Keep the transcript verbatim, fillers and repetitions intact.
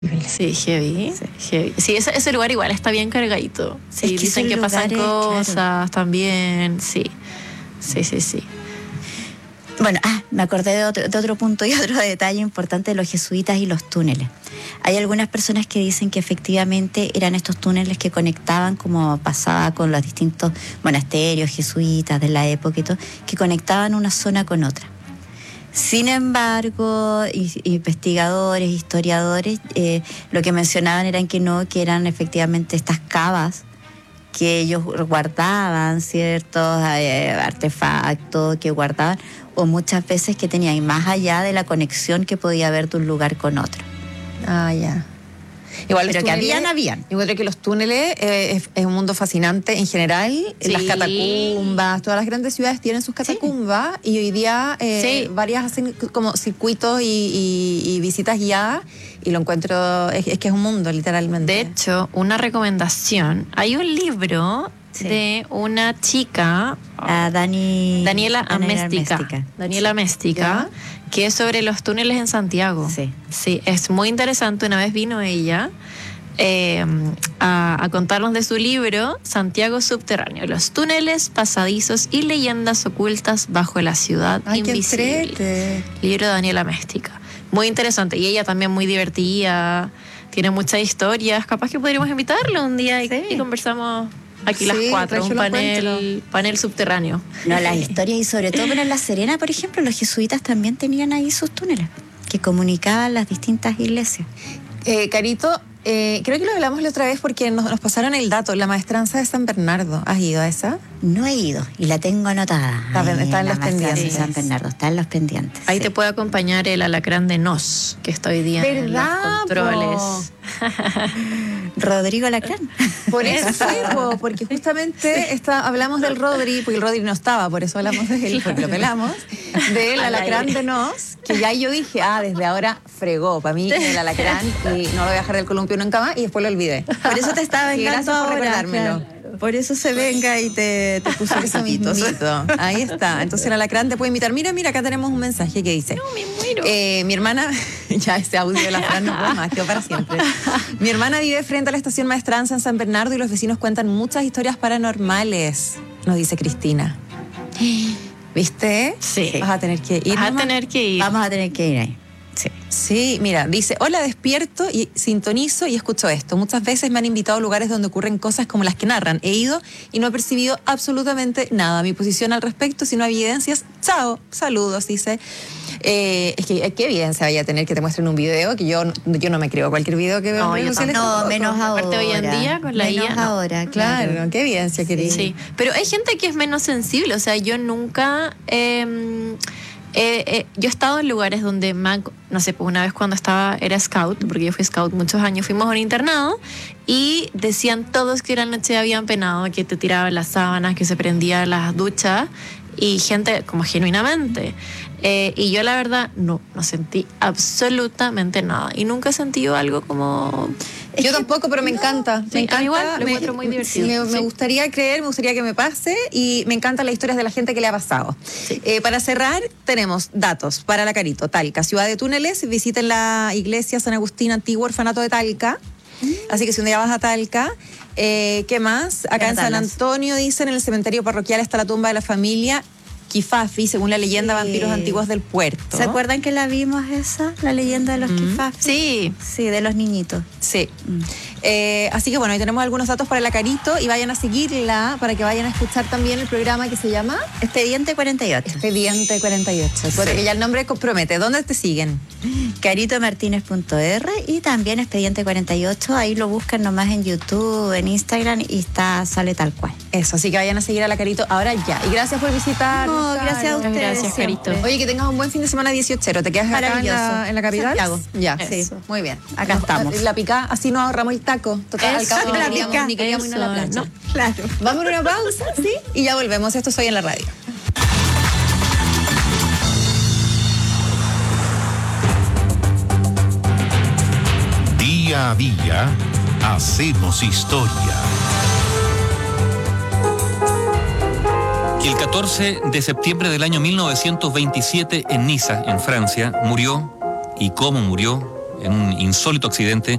Sí, heavy. Sí, heavy. Sí, ese, ese lugar igual está bien cargadito. Sí, es que dicen que pasan lugares, cosas, claro, también. Sí, sí, sí, sí. Bueno, ah, me acordé de otro, de otro punto y otro detalle importante de los jesuitas y los túneles. Hay algunas personas que dicen que efectivamente eran estos túneles que conectaban, como pasaba con los distintos monasterios jesuitas de la época y todo, que conectaban una zona con otra. Sin embargo, investigadores, historiadores, eh, lo que mencionaban eran que no, que eran efectivamente estas cavas que ellos guardaban, ciertos eh, artefactos que guardaban, o muchas veces que tenían más allá de la conexión que podía haber de un lugar con otro. Ah, ya. Igual pero que habían, habían. Igual que los túneles eh, es, es un mundo fascinante en general. Sí. Las catacumbas, todas las grandes ciudades tienen sus catacumbas, sí, y hoy día eh, sí, varias hacen como circuitos y, y, y visitas guiadas, y lo encuentro, es, es que es un mundo literalmente. De hecho, una recomendación, hay un libro, sí, de una chica, uh, Dani, Daniela Améstica, Daniela Améstica, sí, que es sobre los túneles en Santiago. Sí, sí, es muy interesante. Una vez vino ella eh, a, a contarnos de su libro Santiago Subterráneo, los túneles, pasadizos y leyendas ocultas bajo la ciudad Ay, invisible. Qué libro de Daniela Améstica. Muy interesante. Y ella también muy divertida, tiene muchas historias. Capaz que podríamos invitarla un día y, sí, y conversamos aquí, sí, las cuatro, un panel, panel subterráneo. No, las historias, y sobre todo en La Serena, por ejemplo, los jesuitas también tenían ahí sus túneles que comunicaban las distintas iglesias. Eh, Carito, eh, creo que lo hablamos la otra vez porque nos, nos pasaron el dato, la maestranza de San Bernardo. ¿Has ido a esa? No he ido y la tengo anotada. Está, ahí, está en los pendientes. De San Bernardo, está en los pendientes. Ahí sí, te puede acompañar el alacrán de Nos, que está hoy día, ¿verdad?, en los controles. Rodrigo Alacrán. Por eso fue, porque justamente está, hablamos del Rodri, porque el Rodri no estaba, por eso hablamos de él, porque lo pelamos, del Alacrán de Nos, que ya yo dije, ah, desde ahora fregó para mí el Alacrán, y no lo voy a dejar del columpio nunca más, y después lo olvidé. Por eso te estaba vengando ahora. Gracias por recordármelo. Claro. Por eso se venga y te, te puso eso mismito. Ahí está. Entonces el Alacrán te puede invitar. Mira, mira, acá tenemos un mensaje que dice. No, me muero. Eh, mi hermana, ya ese audio de la Fran no puedo más, quedó para siempre. Mi hermana vive frente a la estación Maestranza en San Bernardo y los vecinos cuentan muchas historias paranormales, nos dice Cristina. ¿Viste? Sí. Vas a tener que ir. Vas a tener que ir. Vamos a tener que ir ahí. Sí. Sí, mira, dice, hola, despierto y sintonizo y escucho esto. Muchas veces me han invitado a lugares donde ocurren cosas como las que narran. He ido y no he percibido absolutamente nada. Mi posición al respecto, si no hay evidencias, chao, saludos, dice. Eh, es que, ¿qué evidencia vaya a tener que te muestren un video? Que yo, yo no me creo cualquier video que veo no, en redes sociales. No, menos ahora. Aparte hoy en día con la menos I A. ahora, claro. claro. ¿Qué evidencia quería? Sí, pero hay gente que es menos sensible. O sea, yo nunca... Eh, Eh, eh, yo he estado en lugares donde, me, no sé, pues una vez cuando estaba, era scout, porque yo fui scout muchos años, fuimos a un internado y decían todos que la noche habían penado, que te tiraban las sábanas, que se prendían las duchas, y gente como genuinamente. Eh, y yo la verdad no, no sentí absolutamente nada y nunca he sentido algo como... Es yo tampoco, pero me no, encanta. Sí, me encanta. Igual, lo me, encuentro muy divertido. Me, sí. me gustaría creer, me gustaría que me pase y me encantan las historias de la gente que le ha pasado. Sí. Eh, para cerrar, tenemos datos para la Carito. Talca, ciudad de túneles, visiten la iglesia San Agustín, antiguo orfanato de Talca. Mm. Así que si un día vas a Talca, eh, ¿qué más? Acá en San Antonio, dicen, en el cementerio parroquial está la tumba de la familia Kifafi, según la leyenda, sí, vampiros antiguos del puerto. ¿Se acuerdan que la vimos esa? La leyenda de los mm. Kifafi. Sí. Sí, de los niñitos. Sí. Mm. Eh, así que bueno, ahí tenemos algunos datos para la Carito y vayan a seguirla para que vayan a escuchar también el programa que se llama Expediente cuarenta y ocho. Expediente cuarenta y ocho. Porque sí, ya el nombre compromete. ¿Dónde te siguen? carito martínez punto r y también Expediente cuarenta y ocho. Ahí lo buscan nomás en YouTube, en Instagram y está, sale tal cual. Eso, así que vayan a seguir a la Carito ahora ya. Y gracias por visitar. No, gracias a ustedes. Gracias, Carito. Oye, que tengas un buen fin de semana dieciochero. ¿Te quedas acá en la, en la capital? Santiago. Ya, eso. Sí, muy bien. Acá Nos, estamos. La pica, así nos ahorramos el taco. Total, al cabo la ni queríamos, ni queríamos ir a la plancha. No, claro. Vamos a una pausa, ¿sí? Y ya volvemos. Esto Soy en la Radio. Día a día hacemos historia. Y el catorce de septiembre del año mil novecientos veintisiete en Niza, en Francia, murió, y cómo murió, en un insólito accidente